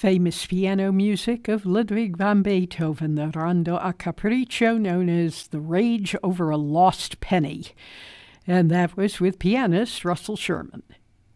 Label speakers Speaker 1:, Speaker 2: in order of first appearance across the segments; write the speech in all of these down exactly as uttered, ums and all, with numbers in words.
Speaker 1: famous piano music of Ludwig van Beethoven, the Rondo a Capriccio, known as The Rage Over a Lost Penny. And that was with pianist Russell Sherman.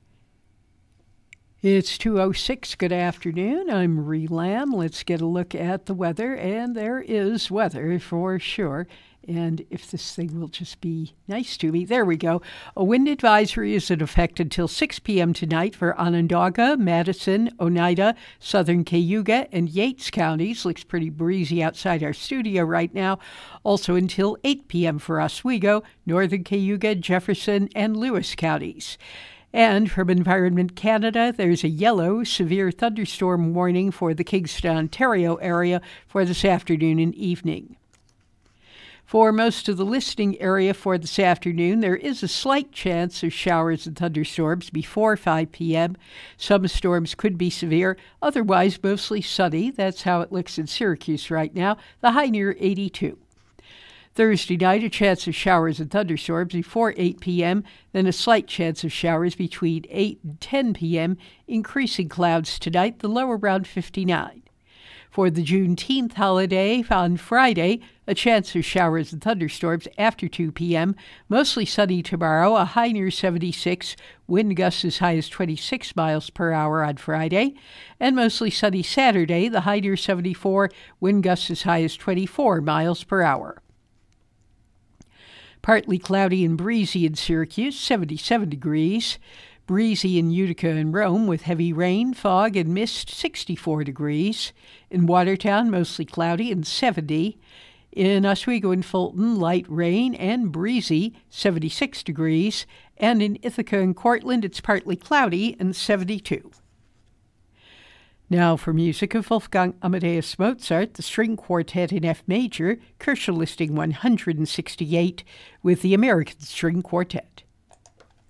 Speaker 1: It's two oh six. Good afternoon. I'm Marie Lamb. Let's get a look at the weather. And there is weather for sure. And if this thing will just be nice to me. There we go. A wind advisory is in effect until six p.m. tonight for Onondaga, Madison, Oneida, southern Cayuga, and Yates counties. Looks pretty breezy outside our studio right now. Also until eight p.m. for Oswego, northern Cayuga, Jefferson, and Lewis counties. And from Environment Canada, there's a yellow severe thunderstorm warning for the Kingston, Ontario area for this afternoon and evening. For most of the listening area for this afternoon, there is a slight chance of showers and thunderstorms before five p.m. Some storms could be severe, otherwise mostly sunny. That's how it looks in Syracuse right now, the high near eighty-two. Thursday night, a chance of showers and thunderstorms before eight p.m., then a slight chance of showers between eight and ten p.m., increasing clouds tonight, the low around fifty-nine. For the Juneteenth holiday on Friday, a chance of showers and thunderstorms after two p.m., mostly sunny tomorrow, a high near seventy-six, wind gusts as high as twenty-six miles per hour on Friday, and mostly sunny Saturday, the high near seventy-four, wind gusts as high as twenty-four miles per hour. Partly cloudy and breezy in Syracuse, seventy-seven degrees. Breezy in Utica and Rome with heavy rain, fog, and mist, sixty-four degrees. In Watertown, mostly cloudy and seventy. In Oswego and Fulton, light rain and breezy, seventy-six degrees. And in Ithaca and Cortland, it's partly cloudy and seventy-two. Now for music of Wolfgang Amadeus Mozart, the String Quartet in F major, Koercher listing one hundred sixty-eight, with the American String Quartet.